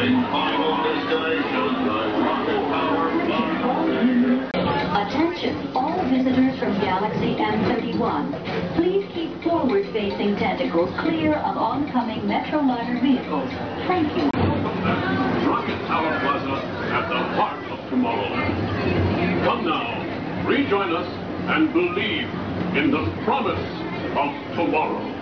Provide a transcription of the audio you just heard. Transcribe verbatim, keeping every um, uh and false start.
final destination, the rocket power Attention, all visitors from Galaxy M thirty-one. Please keep forward-facing tentacles clear of oncoming Metroliner vehicles. Thank you. Rocket Tower Plaza at the heart of Tomorrowland. Come now, rejoin us and believe in the promise of tomorrow.